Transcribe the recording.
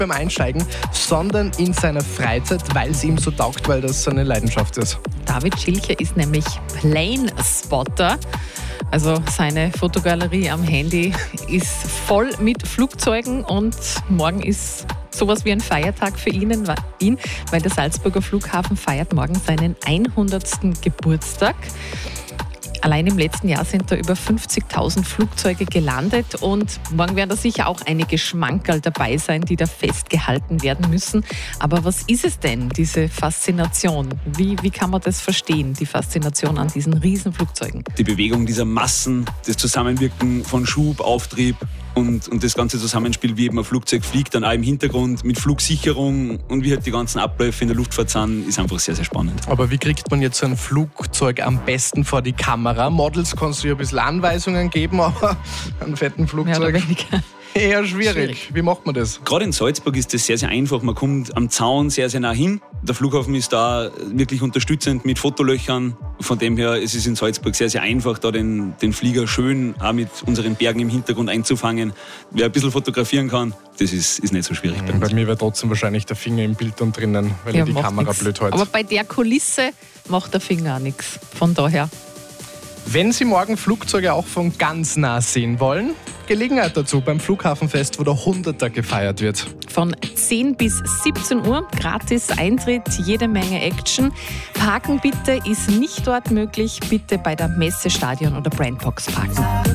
beim Einsteigen, sondern in seiner Freizeit, weil es ihm so taugt, weil das seine Leidenschaft ist. David Schilcher ist nämlich Planespotter. Also seine Fotogalerie am Handy ist voll mit Flugzeugen und morgen ist sowas wie ein Feiertag für ihn, weil der Salzburger Flughafen feiert morgen seinen 100. Geburtstag. Allein im letzten Jahr sind da über 50.000 Flugzeuge gelandet und morgen werden da sicher auch einige Schmankerl dabei sein, die da festgehalten werden müssen. Aber was ist es denn, diese Faszination? Wie kann man das verstehen, die Faszination an diesen Riesenflugzeugen? Die Bewegung dieser Massen, das Zusammenwirken von Schub, Auftrieb und das ganze Zusammenspiel, wie eben ein Flugzeug fliegt, dann auch im Hintergrund mit Flugsicherung und wie halt die ganzen Abläufe in der Luftfahrt sind, ist einfach sehr, sehr spannend. Aber wie kriegt man jetzt so ein Flugzeug am besten vor die Kamera? Models kannst du ja ein bisschen Anweisungen geben, aber einen fetten Flugzeug Mehr oder weniger. Eher schwierig. Wie macht man das? Gerade in Salzburg ist das sehr, sehr einfach. Man kommt am Zaun sehr, sehr nah hin. Der Flughafen ist da wirklich unterstützend mit Fotolöchern. Von dem her ist es in Salzburg sehr, sehr einfach, da den Flieger schön auch mit unseren Bergen im Hintergrund einzufangen. Wer ein bisschen fotografieren kann, das ist nicht so schwierig bei uns. Bei mir wäre trotzdem wahrscheinlich der Finger im Bild und drinnen, weil ich die Kamera blöd halte. Aber bei der Kulisse macht der Finger auch nichts. Von daher. Wenn Sie morgen Flugzeuge auch von ganz nah sehen wollen, Gelegenheit dazu beim Flughafenfest, wo der 100er gefeiert wird. Von 10 bis 17 Uhr, gratis Eintritt, jede Menge Action. Parken bitte ist nicht dort möglich, bitte bei der Messestadion oder Brandbox parken.